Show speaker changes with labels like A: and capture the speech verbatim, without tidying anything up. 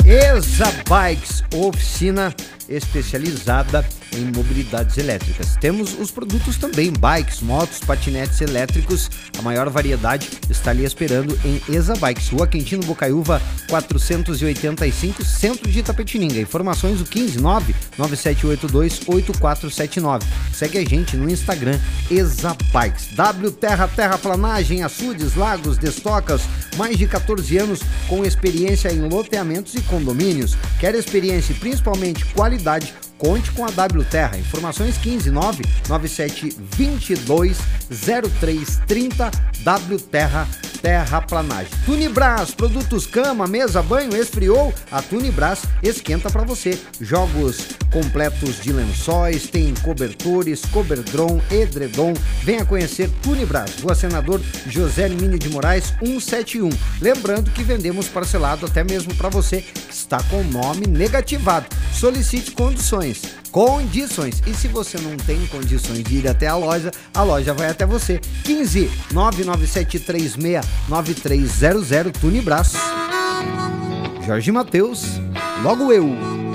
A: Exa Bikes, oficina especializada em mobilidades elétricas. Temos os produtos também, bikes, motos, patinetes elétricos. A maior variedade está ali esperando em Exa Bikes, Rua Quintino Bocaiúva, quatrocentos e oitenta e cinco, centro de Itapetininga. Informações o quinze nove nove sete oito dois oito quatro sete nove. Segue a gente no Instagram, Exa Bikes. W Terra, terraplanagem, açudes, lagos, destocas, mais de quatorze anos com experiência em loteamentos e condomínios. Quer experiência e principalmente qualidade? Conte com a W Terra. Informações quinze nove nove sete dois dois zero três três zero. W Terra, terraplanagem. Tunibras, produtos cama, mesa, banho, esfriou? A Tunibras esquenta para você. Jogos completos de lençóis, tem cobertores, coberdron, edredom. Venha conhecer Tunibras, Rua Senador José Mini de Moraes cento e setenta e um. Lembrando que vendemos parcelado até mesmo para você que está com o nome negativado. Solicite condições. Condições. E se você não tem condições de ir até a loja, a loja vai até você. quinze nove nove sete três seis nove três zero zero. Tunibras. Jorge Mateus, logo eu.